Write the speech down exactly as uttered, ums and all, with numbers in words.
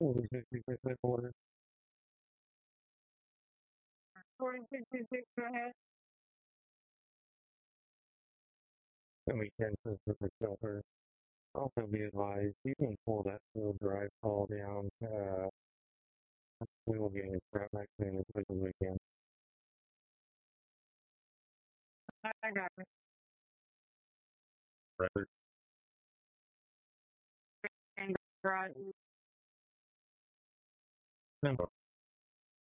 Over sixty percent order. Forty sixty-six, go ahead. Can we cancel for the silver? Also be advised, you can pull that full drive call down. Uh, we will get it right back in as quick as we can. I got it. Record. And garage. Number.